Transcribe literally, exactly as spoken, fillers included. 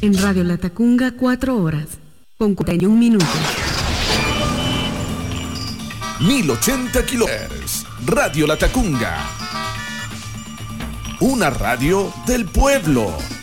En Radio Latacunga, cuatro horas, con cuarenta y un minutos. mil ochenta kilohertz. Radio Latacunga. Una radio del pueblo.